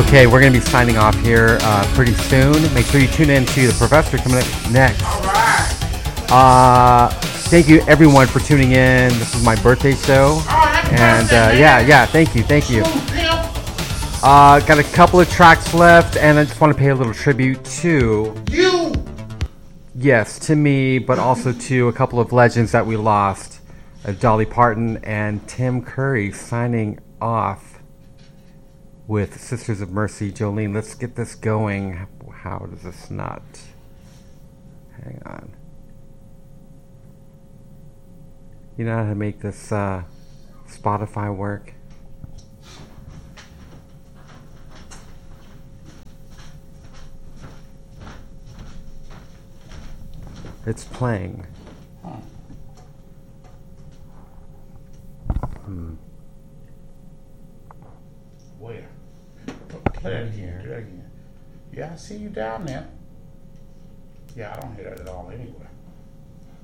Okay, we're going to be signing off here pretty soon. Make sure you tune in to the professor coming up next. All right. Thank you everyone for tuning in. This is my birthday show. And thank you. Got a couple of tracks left, and I just want to pay a little tribute to you. Yes, to me, but also to a couple of legends that we lost, Dolly Parton and Tim Curry, signing off with Sisters of Mercy. Jolene, let's get this going. How does this not? Hang on. You know how to make this Spotify work? It's playing. Where? Play it again. Do that again. Yeah, I see you down there. Yeah, I don't hear that at all anywhere.